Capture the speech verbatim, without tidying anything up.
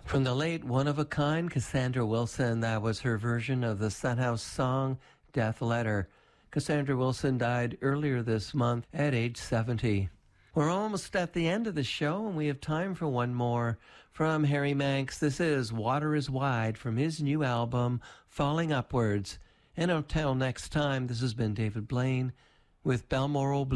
From the late one-of-a-kind Cassandra Wilson, that was her version of the Son House song, Death Letter. Cassandra Wilson died earlier this month at age seventy. We're almost at the end of the show, and we have time for one more. From Harry Manx, this is Water is Wide from his new album, Falling Upwards. And until next time, this has been David Blaine with Balmoral Blues.